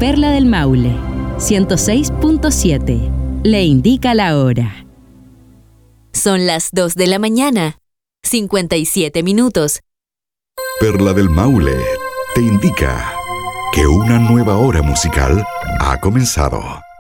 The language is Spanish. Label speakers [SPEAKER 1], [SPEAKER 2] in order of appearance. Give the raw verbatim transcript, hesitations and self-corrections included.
[SPEAKER 1] Perla del Maule, ciento seis punto siete. Le indica la hora.
[SPEAKER 2] Son las dos de la mañana, cincuenta y siete minutos.
[SPEAKER 3] Perla del Maule te indica que una nueva hora musical ha comenzado.